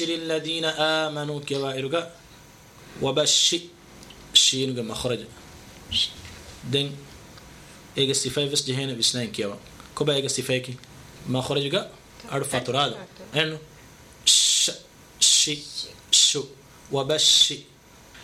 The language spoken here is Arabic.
الذين آمنوا كوائرغا وبشر شينغا مخرج دين ايغا صفاي بس جهنم بسنين كيوا كوبا ايغا صفايكي مخرجغا ارفع انه ش شو وبشر